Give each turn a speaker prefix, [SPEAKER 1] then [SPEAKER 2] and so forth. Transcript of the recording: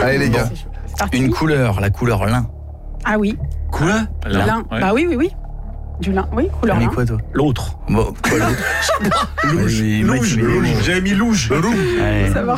[SPEAKER 1] Allez les gars.
[SPEAKER 2] C'est parti.
[SPEAKER 3] Une couleur, la couleur lin.
[SPEAKER 2] Ah oui.
[SPEAKER 4] Quoi?
[SPEAKER 2] Lin.
[SPEAKER 4] Ouais.
[SPEAKER 2] Bah oui. Du lin. Oui, couleur
[SPEAKER 3] T'as mis
[SPEAKER 2] lin.
[SPEAKER 3] quoi toi?
[SPEAKER 4] L'autre.
[SPEAKER 3] Bon, quoi l'autre?
[SPEAKER 4] Louge.
[SPEAKER 3] Vas-y, Mike,
[SPEAKER 4] Louge.
[SPEAKER 3] il est bon.
[SPEAKER 4] J'avais mis louge.
[SPEAKER 3] Allez.
[SPEAKER 2] Ça va.